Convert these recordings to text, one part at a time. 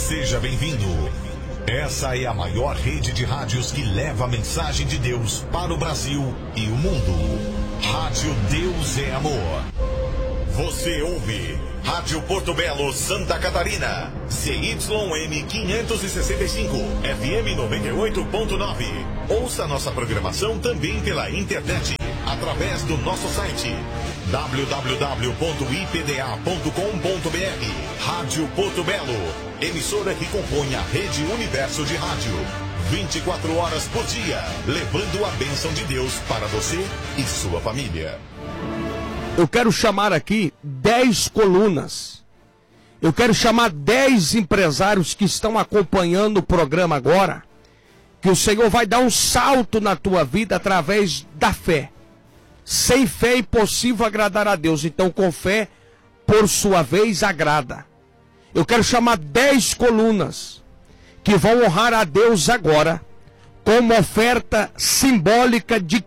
Seja bem-vindo. Essa é a maior rede de rádios que leva a mensagem de Deus para o Brasil e o mundo. Rádio Deus é Amor. Você ouve Rádio Porto Belo, Santa Catarina. CYM 565, FM 98.9. Ouça nossa programação também pela internet, através do nosso site www.ipda.com.br. Rádio Porto Belo, emissora que compõe a Rede Universo de Rádio. 24 horas por dia, levando a bênção de Deus para você e sua família. Eu quero chamar aqui 10 colunas. Eu quero chamar 10 empresários que estão acompanhando o programa agora. Que o Senhor vai dar um salto na tua vida através da fé. Sem fé é impossível agradar a Deus. Então, com fé, por sua vez, agrada. Eu quero chamar 10 colunas que vão honrar a Deus agora com uma oferta simbólica de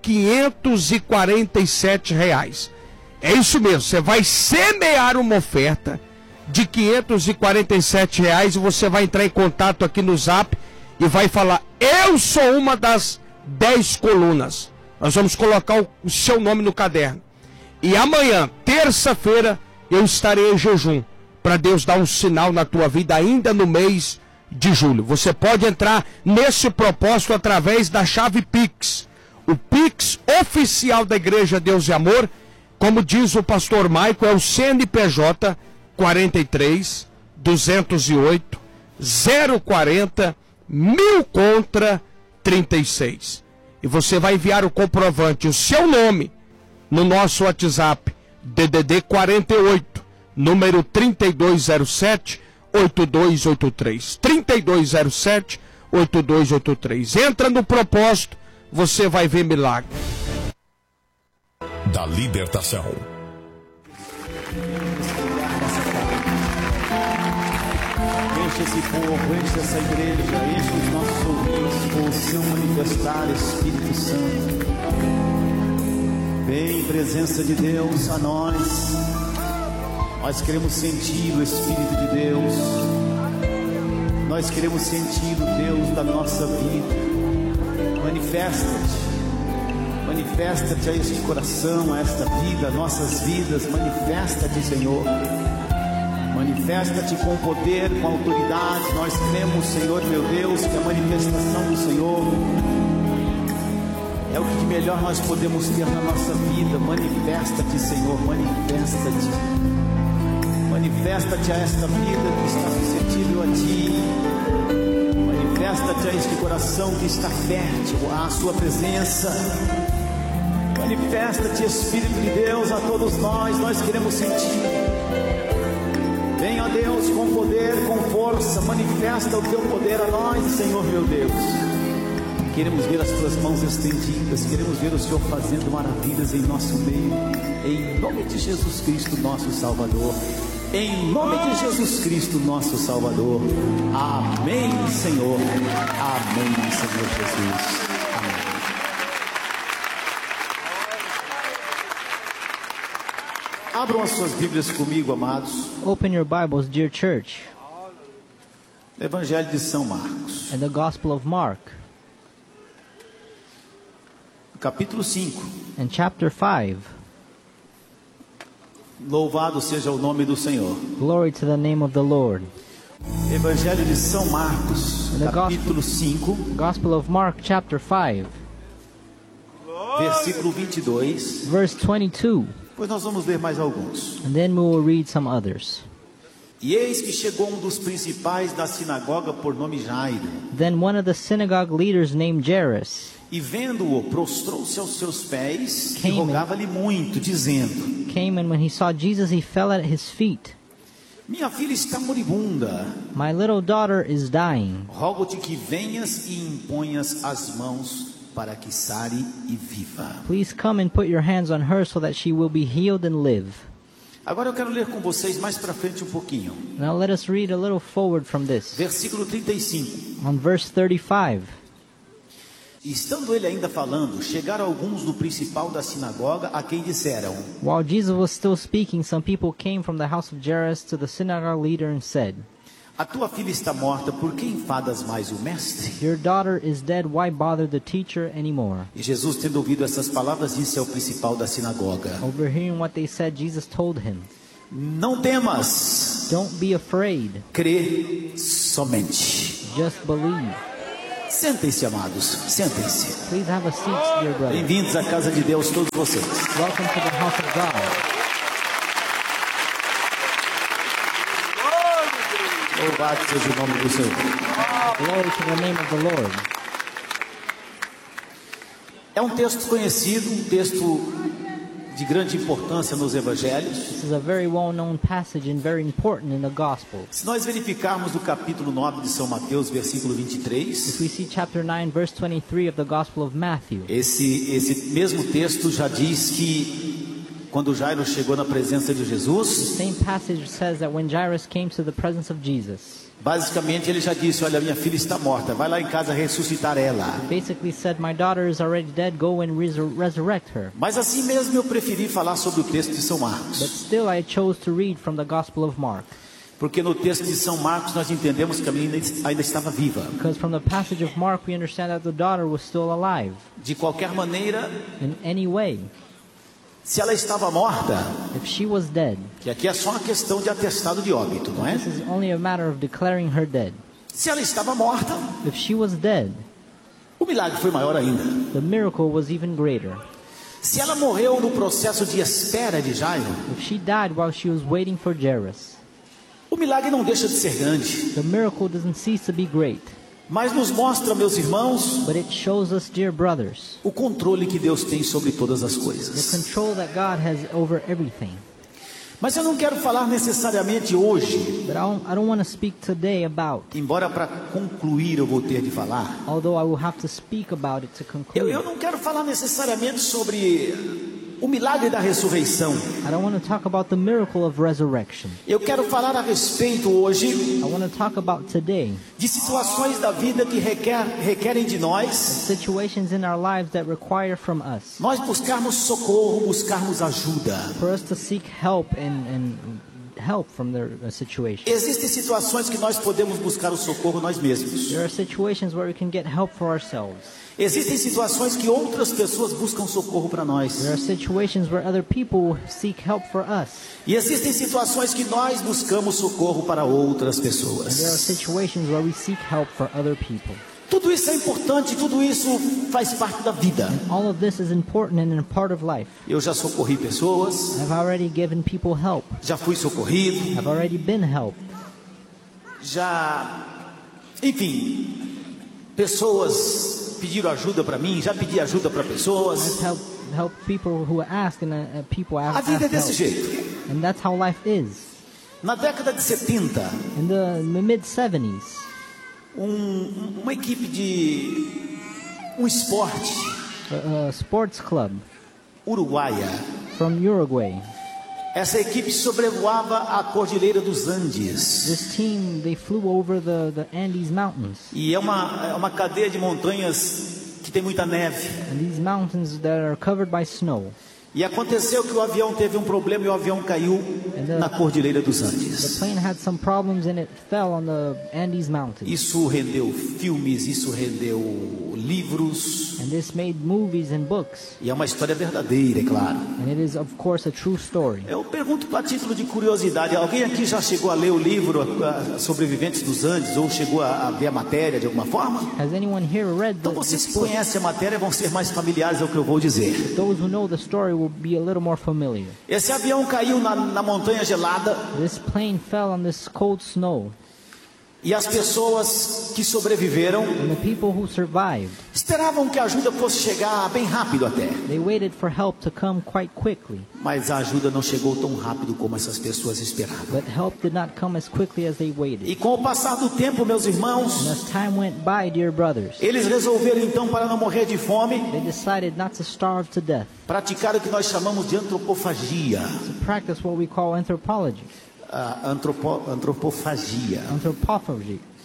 R$547. É isso mesmo, você vai semear uma oferta de R$547 e você vai entrar em contato aqui no Zap e vai falar: eu sou uma das 10 colunas. Nós vamos colocar o seu nome no caderno. E amanhã, terça-feira, eu estarei em jejum para Deus dar um sinal na tua vida ainda no mês de julho. Você pode entrar nesse propósito através da chave Pix. O Pix oficial da Igreja Deus e Amor, como diz o pastor Maico, é o CNPJ 43 208 040 1000 contra 36. E você vai enviar o comprovante, o seu nome, no nosso WhatsApp, DDD 48, número 3207 8283. 3207 8283. Entra no propósito, você vai ver milagre. Da libertação. Enche esse povo, enche essa igreja, enche os nossos ouvidos com o seu manifestar, Espírito Santo. Vem, presença de Deus a nós. Nós queremos sentir o Espírito de Deus. Nós queremos sentir o Deus da nossa vida. Manifesta-te. Manifesta-te a este coração, a esta vida, a nossas vidas. Manifesta-te, Senhor. Manifesta-te com poder, com autoridade. Nós cremos, Senhor, meu Deus, que a manifestação do Senhor é o que de melhor nós podemos ter na nossa vida. Manifesta-te, Senhor, manifesta-te. Manifesta-te a esta vida que está suscetível a Ti. Manifesta-te a este coração que está fértil à Sua presença. Manifesta-te, Espírito de Deus, a todos nós queremos sentir. Venha, Deus, com poder, com força, manifesta o Teu poder a nós, Senhor meu Deus. Queremos ver as Tuas mãos estendidas, queremos ver o Senhor fazendo maravilhas em nosso meio, em nome de Jesus Cristo, nosso Salvador. Em nome de Jesus Cristo, nosso Salvador. Amém, Senhor. Amém, Senhor Jesus. Amém. Abram as suas Bíblias comigo, amados. Open your Bibles, dear church. Evangelho de São Marcos. In the Gospel of Mark. Capítulo 5. In chapter 5. Louvado seja o nome do Senhor. Glory to the name of the Lord. Evangelho de São Marcos, capítulo 5. Gospel of Mark, chapter 5. Versículo 22. Verse 22. Pois nós vamos ler mais alguns. And then we will read some others. E eis que chegou um dos principais da sinagoga por nome Jairo. Then one of the synagogue leaders named Jairus, e vendo-o, prostrou-se aos seus pés e rogava-lhe muito, dizendo: came, and when he saw Jesus, he fell at his feet. Minha filha está moribunda. My little daughter is dying. Rogo-te que venhas e imponhas as mãos para que sare e viva. Please come and put your hands on her so that she will be healed and live. Agora eu quero ler com vocês mais para frente um pouquinho. Now let us read a little forward from this. Versículo 35. On verse 35. Estando ele ainda falando, chegaram alguns do principal da sinagoga, a quem disseram: While Jesus was still speaking, some people came from the house of Jairus to the synagogue leader and said: A tua filha está morta, por que enfadas mais o mestre? Your daughter is dead, why bother the teacher anymore? E Jesus, tendo ouvido essas palavras, disse ao principal da sinagoga: Overhearing what they said, Jesus told him, Não temas, don't be afraid, crê somente. just believe. Sentem-se, amados, sentem-se. Please have a seat, dear brother. Bem-vindos à casa de Deus, todos vocês. Welcome to the house of God. Louvado seja o nome do Senhor. Glory to the name of the Lord. É um texto conhecido, um texto de grande importância nos evangelhos. This is a very well-known passage and very important in the gospel. Se nós verificarmos o capítulo 9 de São Mateus, versículo If 23, we see chapter 9, verse 23 of the Gospel of Matthew, esse mesmo texto já diz que quando Jairo chegou na presença de the Jesus, same passage says that when Jairus came to the presence of Jesus, basicamente ele já disse: olha, minha filha está morta, vai lá em casa ressuscitar ela. basically said, my daughter is already dead, go and resurrect her. Mas assim mesmo eu preferi falar sobre o texto de São But Marcos, still I chose to read from the Gospel of Mark, porque no texto de São Marcos nós entendemos que a menina ainda estava viva. because from the passage of Mark we understand that the daughter was still alive. De qualquer maneira, In any way, se ela estava morta, if she was dead, que aqui é só uma questão de atestado de óbito, não é? this is only a matter of declaring her dead. Se ela estava morta, If she was dead, o milagre foi maior ainda. the miracle was even greater. Se ela morreu no processo de espera de Jairo, If she died while she was waiting for Jairus, o milagre não deixa de ser grande. the miracle doesn't cease to be great. Mas nos mostra, meus irmãos, But it shows us, dear brothers, o controle que Deus tem sobre todas as the coisas. control that God has over everything. Mas eu não quero falar necessariamente hoje, But I don't want to speak today about, embora para concluir eu vou ter de falar. although I will have to speak about it to conclude. Eu não quero falar necessariamente sobre o milagre da ressurreição. I don't want to talk about the miracle of resurrection. Eu quero falar a respeito hoje I want to talk about today de situações da vida que requerem de nós situations in our lives that require from us nós buscarmos socorro, buscarmos ajuda. for us to seek help and help from their situation. Existem situações que nós podemos buscar o socorro nós mesmos. There are situations where we can get help for ourselves. Existem situações que outras pessoas buscam socorro para nós. There are situations where other people seek help for us. E existem situações que nós buscamos socorro para outras And there are pessoas. situations where we seek help for other people. Tudo isso é importante, tudo isso faz parte da vida. All of this is important and a part of life. Eu já socorri pessoas, I've already given people help. já fui socorrido, I've already been helped. enfim, pessoas pediram ajuda para mim, já pedi ajuda para pessoas. I've helped people who ask and people A ask vida é desse help. jeito. And that's how life is. Na década de 70, In the mid-70s, uma equipe de um esporte a sports club uruguaia, from Uruguay, essa equipe sobrevoava a Cordilheira dos Andes. this team, they flew over the Andes Mountains. E é uma cadeia de montanhas que tem muita neve. And these mountains that are covered by snow. E aconteceu que o avião teve um problema e o avião caiu na Cordilheira dos The Andes. plane had some problems and it fell on the Andes Mountains. Isso rendeu filmes, isso rendeu livros. And this made movies and books. E é uma história verdadeira, é claro. And it is, of course, a true story. Eu pergunto a título de curiosidade, alguém aqui já chegou a ler o livro Sobreviventes dos Andes ou chegou a ver a matéria de alguma forma? Has anyone here read Então the vocês que book? conhecem a matéria vão ser mais familiares ao que eu vou dizer. Those who know the story will be a little more familiar. Esse avião caiu na montanha gelada This plane fell on this cold snow. e as pessoas que sobreviveram And the people who survived, esperavam que a ajuda fosse chegar bem rápido até. they waited for help to come quite quickly. Mas a ajuda não chegou tão rápido como essas pessoas esperavam. But help did not come as quickly as they waited. E com o passar do tempo, meus And irmãos, as time went by, dear brothers, eles resolveram então, para não morrer de fome, they decided not to starve to death, praticar o que nós chamamos de antropofagia. to practice what we call anthropology, Antropofagia. anthropophagy.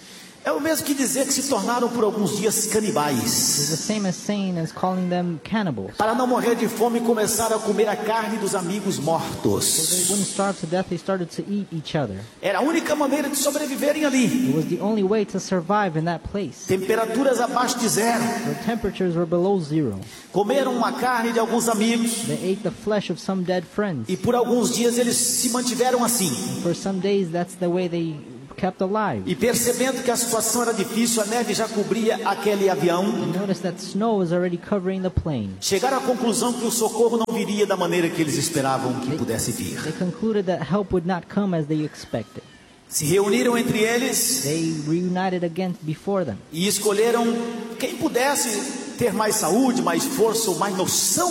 É o mesmo que dizer que se tornaram por alguns dias It's canibais. the same as saying as calling them cannibals. Para não morrer de fome, começaram a comer a carne dos amigos So they mortos. wouldn't starve to death, they started to eat each other. Era a única maneira de sobreviverem ali. It was the only way to survive in that place. Temperaturas abaixo de zero. The temperatures were below zero. Comeram uma carne de alguns amigos. They ate the flesh of some dead friends. E por alguns dias eles se mantiveram assim. For some days, that's the way they kept alive. E percebendo que a situação era difícil, a neve já cobria aquele avião. Notice that snow was already covering the plane. Chegaram à conclusão que o socorro não viria da maneira que eles esperavam que pudesse vir. They concluded that help would not come as they expected. Se reuniram entre eles They reunited again before them. e escolheram quem pudesse ter mais saúde, mais força ou mais noção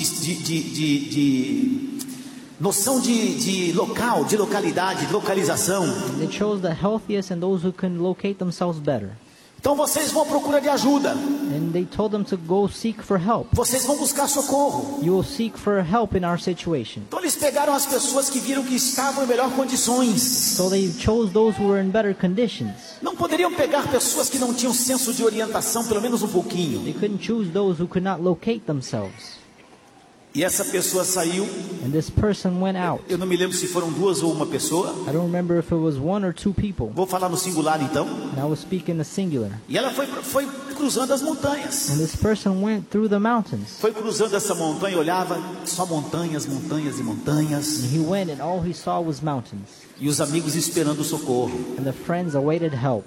noção de local, de localidade, de localização. They chose the healthiest and those who can locate themselves better. Então vocês vão à procura de ajuda. And they told them to go seek for help. Vocês vão buscar socorro. You will seek for help in our situation. Então eles pegaram as pessoas que viram que estavam em melhor condições. So they chose those who were in better conditions. Não poderiam pegar pessoas que não tinham senso de orientação, pelo menos um pouquinho. They couldn't choose those who could not locate themselves. E essa pessoa saiu. And this person went out. Eu não me lembro se foram duas ou uma pessoa. I don't remember if it was one or two people. Vou falar no singular então. And I was speaking the singular. E ela foi cruzando as montanhas. And this person went through the mountains. Foi cruzando essa montanha e olhava só montanhas, montanhas e montanhas. And he went and all he saw was mountains. E os amigos esperando socorro. And the friends awaited help.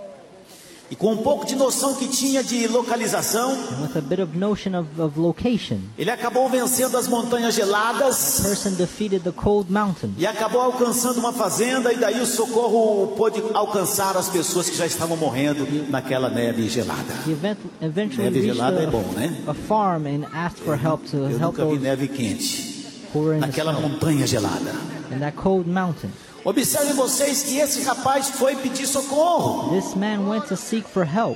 E com um pouco de noção que tinha de localização, And with a bit of notion of location, ele acabou vencendo as montanhas geladas. person defeated the cold mountain. E acabou alcançando uma fazenda, e daí o socorro pôde alcançar as pessoas que já estavam morrendo naquela neve gelada. He eventually Neve reached gelada é bom, né? a farm and asked for help to Eu help nunca vi those neve quente who were in the naquela snow, montanha gelada. in that cold mountain. Observem vocês que esse rapaz foi pedir socorro. This man went to seek for help.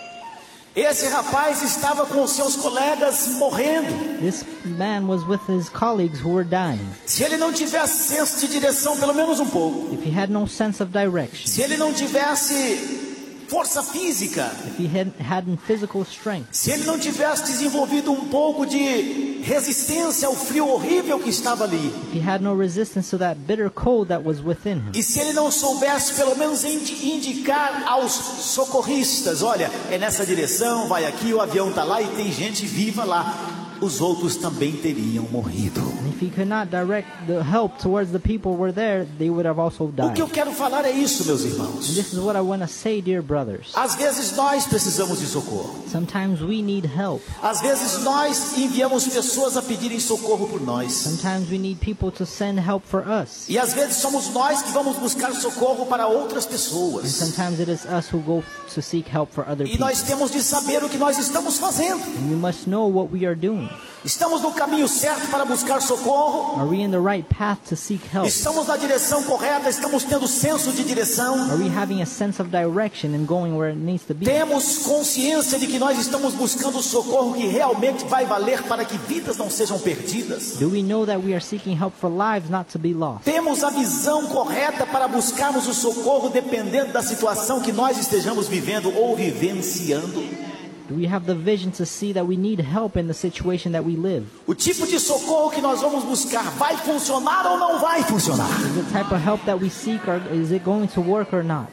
Esse rapaz estava com os seus colegas morrendo. This man was with his colleagues who were dying. Se ele não tivesse senso de direção, pelo menos um pouco, If he had no sense of direction, se ele não tivesse força física, if he hadn't physical strength, se ele não tivesse desenvolvido um pouco de resistência ao frio horrível que estava ali, if he had no resistance to that bitter cold that was within him, e se ele não soubesse pelo menos indicar aos socorristas, olha, é nessa direção, vai aqui, o avião está lá e tem gente viva lá, os outros também teriam morrido. and if he could not direct the help towards the people who were there, they would have also O died. que eu quero falar é isso, meus And irmãos. this is what I want to say, dear brothers. Às vezes nós precisamos de socorro. Sometimes we need help. Às vezes nós enviamos pessoas a pedirem socorro por nós. Sometimes we need people to send help for us. E às vezes somos nós que vamos buscar socorro para outras And pessoas. sometimes it is us who go to seek help for other E people. nós temos de saber o que nós estamos fazendo. And we must know what we are doing. Estamos no caminho certo para buscar socorro? Are we in the right path to seek help? Estamos na direção correta? Estamos tendo senso de direção? Are we having a sense of direction and going where it needs to be? Temos consciência de que nós estamos buscando o socorro que realmente vai valer para que vidas não sejam perdidas? Do we know that we are seeking help for lives not to be lost? Temos a visão correta para buscarmos o socorro dependendo da situação que nós estejamos vivendo ou vivenciando? Do we have the vision to see that we need help in the situation that we live? O tipo de socorro que nós vamos buscar vai funcionar ou não vai funcionar? Is the type of help that we seek, or is it going to work or not?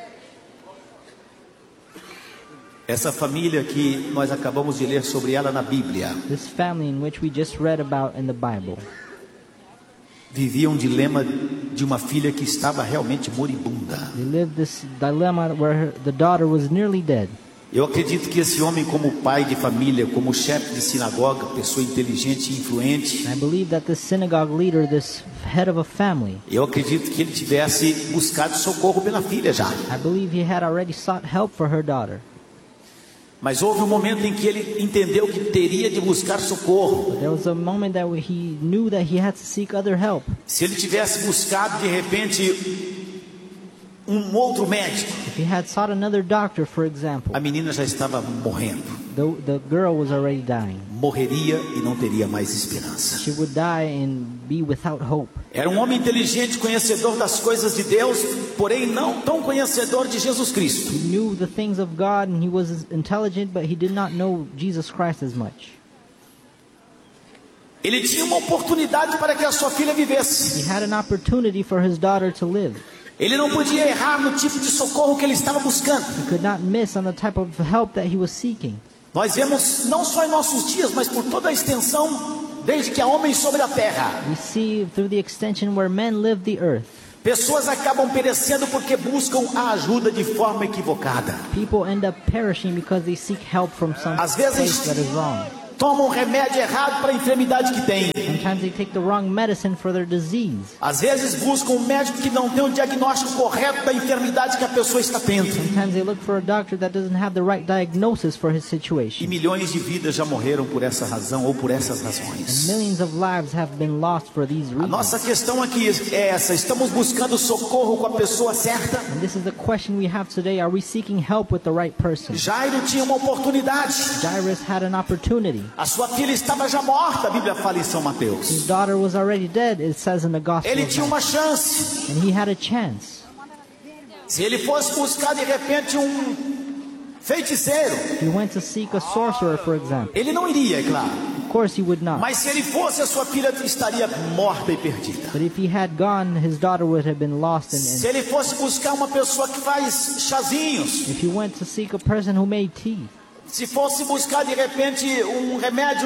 Essa família que nós acabamos de ler sobre ela na Bíblia This family in which we just read about in the Bible vivia um dilema de uma filha que estava realmente moribunda. They lived this dilemma where the daughter was nearly dead. Eu acredito que esse homem, como pai de família, como chefe de sinagoga, pessoa inteligente e influente, I believe that this synagogue leader, this head of a family, eu acredito que ele tivesse buscado socorro pela filha já. I believe he had already sought help for her daughter. Mas houve um momento em que ele entendeu que teria de buscar socorro. There was a moment that he knew that he had to seek other help. Se ele tivesse buscado de repente um outro médico, If He had sought another doctor, for example. a menina já estava morrendo. The girl was already dying. Morreria e não teria mais esperança. She would die and be without hope. Era um homem inteligente, conhecedor das coisas de Deus, porém não tão conhecedor de Jesus Cristo. He knew the things of God and he was intelligent, but he did not know Jesus Christ as much. Ele tinha uma oportunidade para que a sua filha vivesse. He had an opportunity for his daughter to live. Ele não podia errar no tipo de socorro que ele estava buscando. He could not miss on the type of help that he was seeking. Nós vemos não só em nossos dias, mas por toda a extensão, desde que há homens sobre a terra. We see through the extension where men live the earth. Pessoas acabam perecendo porque buscam a ajuda de forma equivocada. People end up perishing because they seek help from some Às vezes, place that is wrong. tomam remédio errado para a enfermidade que têm. Sometimes they take the wrong medicine for their disease. Às vezes buscam um médico que não tem o diagnóstico correto da enfermidade que a pessoa está tendo. Sometimes they look for a doctor that doesn't have the right diagnosis for his E situation. milhões de vidas já morreram por essa razão ou por essas And razões. millions of lives have been lost for these A nossa reasons. questão aqui é essa: estamos buscando socorro com a pessoa certa? And this is the question we have today. Are we seeking help with the right person? Jairo tinha uma oportunidade. Jairus had an opportunity. A sua filha estava já morta, a Bíblia fala em São His Mateus. daughter was already dead, it says in the Gospel Ele of tinha Matthew. uma chance. And he had a chance. Se ele fosse buscar de repente um feiticeiro, If he went to seek a sorcerer, for example. ele não iria, é claro. Of course he would not. Mas se ele fosse, a sua filha estaria morta e perdida. But if he had gone, his daughter would have been lost. Se ele fosse buscar uma pessoa que faz chazinhos, If he went to seek a person who made tea, se fosse buscar de repente um remédio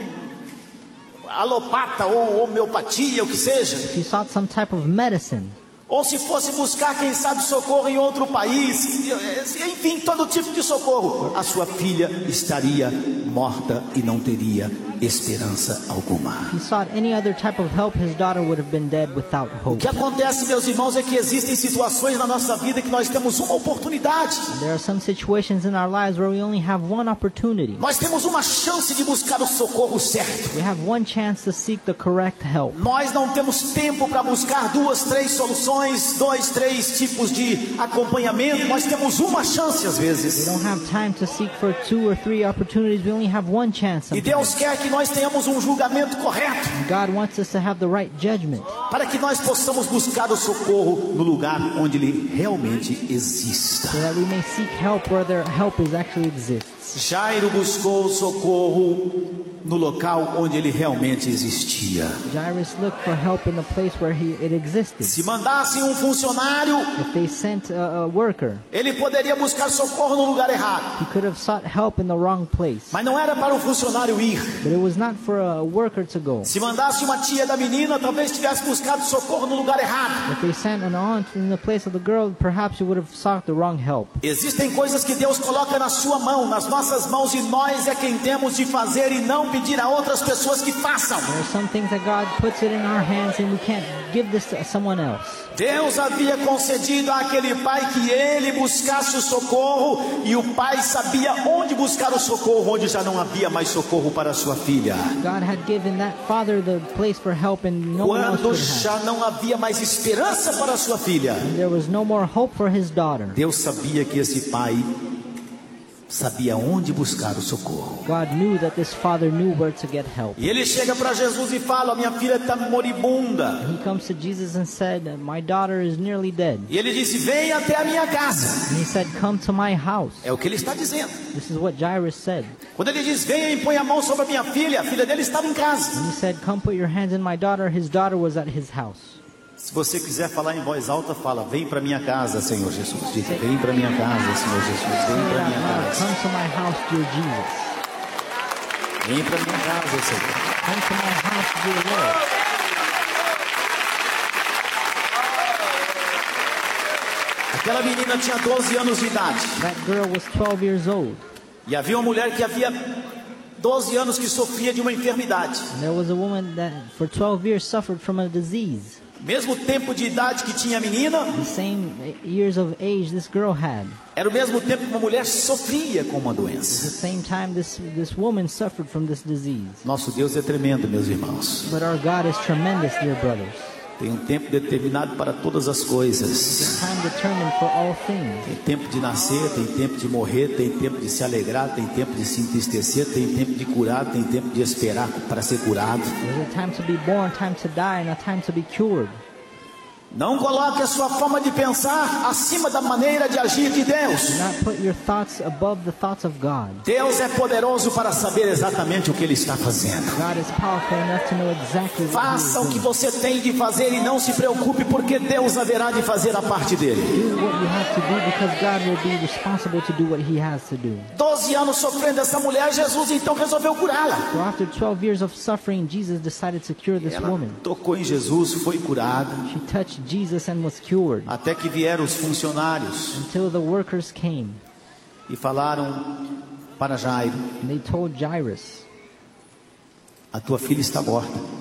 alopata ou homeopatia, o que seja, if he sought some type of medicine, ou se fosse buscar, quem sabe, socorro em outro país, enfim, todo tipo de socorro, a sua filha estaria morta e não teria esperança alguma. if he sought any other type of help, his daughter would have been dead without O hope. que acontece, meus irmãos, é que existem situações na nossa vida que nós temos uma oportunidade. There are some situations in our lives where we only have one opportunity. Nós temos uma chance de buscar o socorro certo. We have one chance to seek the correct help. Nós não temos tempo para buscar 2, 3 soluções, 2, 3 tipos de acompanhamento. Nós temos uma chance às We vezes. don't have time to seek for 2 or 3 opportunities. We only have one chance. E Deus quer que nós tenhamos um julgamento correto, God wants us to have the right judgment para que nós possamos buscar o socorro no lugar onde ele realmente exista. so that we may seek help where their help is actually exists. Jairo buscou socorro no local onde ele realmente existia. Jairus looked for help in the place where it existed. Se mandassem um funcionário, If they sent a worker, ele poderia buscar socorro no lugar errado. he could have sought help in the wrong place. Mas não era para o funcionário ir. But it was not for a worker to go. Se mandasse uma tia da menina, talvez tivesse buscado socorro no lugar errado. If they sent an aunt in the place of the girl, perhaps you would have sought the wrong help. Existem coisas que Deus coloca na sua mão, nas nossas mãos, e nós é quem temos de fazer e não pedir a outras pessoas que façam. There are some things that God puts it in our hands and we can't give this to someone else. Deus havia concedido àquele pai que ele buscasse o socorro, e o pai sabia onde buscar o socorro, onde já não havia mais socorro para sua filha. God had given that father the place for help and no one else Quando could have. já não havia mais esperança para sua filha, There was no more hope for his daughter. Deus sabia que esse pai sabia onde buscar o socorro. God knew that this father knew where to get help. E ele chega para Jesus e fala: minha filha está moribunda. He comes to Jesus and said, my daughter is nearly dead. E ele disse: vem até a minha casa. And he said, come to my house. É o que ele está dizendo. This is what Jairus said. Quando ele diz: venha e põe a mão sobre a minha filha, a filha dele estava em casa. And he said, come put your hands in my daughter. His daughter was at his house. Se você quiser falar em voz alta, fala: vem para minha casa, Senhor Jesus. Diga: vem para minha casa, Senhor Jesus. Vem Say it para out minha loud. casa. Come to my house, dear Jesus. Vem para minha casa, Senhor. Come to my house, dear Lord. Aquela menina tinha 12 anos de idade. That girl was 12 years old. E havia uma mulher que havia 12 anos que sofria de uma enfermidade. And there was a woman that for 12 years suffered from a disease. Mesmo tempo de idade que tinha a menina, The same years of age this girl had. era o mesmo tempo que uma mulher sofria com uma At the doença. same time this woman suffered from this disease. Nosso Deus é tremendo, meus irmãos. But our God is tremendous, dear brothers. Tem um tempo determinado para todas as coisas. Time determined for all things. Tem tempo de nascer, tem tempo de morrer, tem tempo de se alegrar, tem tempo de se entristecer, tem tempo de curar, tem tempo de esperar para ser curado. There's a time to be born, time to die, and a time to be cured. Não coloque a sua forma de pensar acima da maneira de agir de Deus. Do not put your thoughts above the thoughts of God. Deus é poderoso para saber exatamente o que Ele está fazendo. God is powerful enough to know exactly what He is Faça o que doing. você tem de fazer e não se preocupe, porque Deus haverá de fazer a parte dele. Do what you have to do because God will be responsible to do what He has to do. 12 anos sofrendo essa mulher, Jesus então resolveu curá-la. So after 12 years of suffering, Jesus decided to cure this Ela woman. tocou em Jesus, foi curada, She touched Jesus and was cured até que vieram os funcionários until the workers came. e falaram para Jairo: And they told Jairus, a tua filha está morta.